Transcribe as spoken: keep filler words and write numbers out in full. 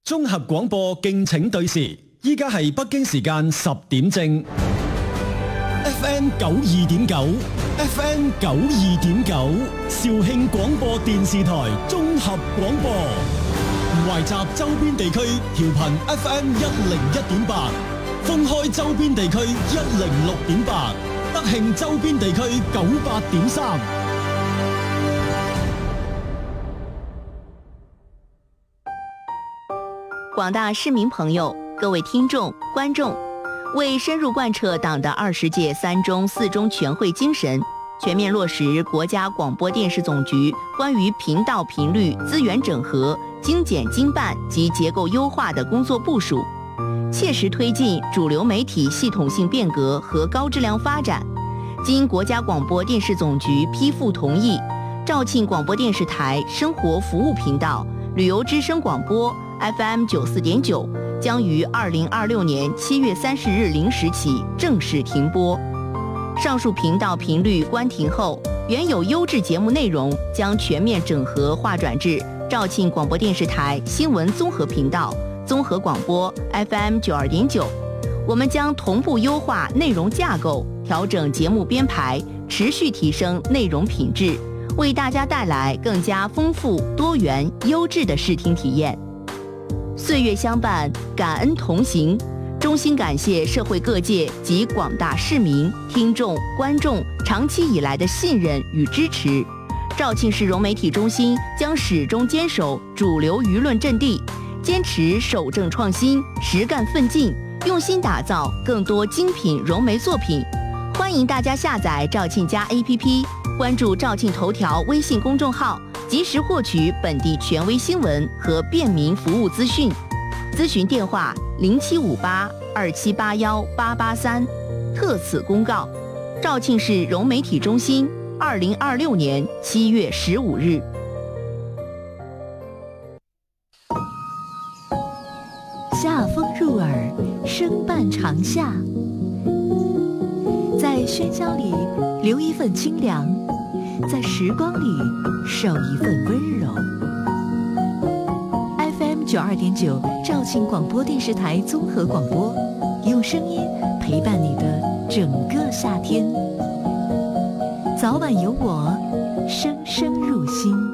綜合廣播敬請對時，依家係北京時間十點正。F M 九二點九 ，F M 九二點九，肇慶廣播電視台綜合廣播，懷集周邊地區調頻 F M 一零一點八，封開周邊地區一零六點八，德慶周邊地區九八點三。 廣大市民朋友，各位聽眾、觀眾，為深入貫徹黨的二十屆三中四中全會精神，全面落實國家廣播電視總局關於頻道頻率資源整合、精簡精辦及結構優化的工作部署，切實推進主流媒體系統性變革和高質量發展，經國家廣播電視總局批復同意，肇慶廣播電視台生活服務頻道、旅遊之聲廣播 F M 九四點九將於二零二六年七月三十日零時起正式停播。上述頻道頻率關停後，原有優質節目內容將全面整合劃轉至肇慶廣播電視台新聞綜合頻道、綜合廣播 F M 九二點九。我們將同步優化內容架構，調整節目編排，持續提升內容品質，為大家帶來更加豐富、多元、優質的視聽體驗。歲月相伴，感恩同行，衷心感謝社會各界及廣大市民、聽眾、觀眾長期以來的信任與支持。肇慶市融媒體中心將始終堅守主流輿論陣地，堅持守正創新、實幹奮進，用心打造更多精品融媒作品。歡迎大家下載肇慶家 A P P， 關注肇慶頭條微信公眾號，及時獲取本地權威新聞和便民服務資訊。諮詢電話零七五八二七八幺八八三。特此公告。肇慶市融媒體中心，二零二六年七月十五日。 夏風入耳，聲伴長夏。在喧囂裏留一份清涼，在時光裏守一份溫柔。F M 九二點九，肇慶廣播電視台綜合廣播，用聲音陪伴你的整個夏天。早晚有我，聲聲入心。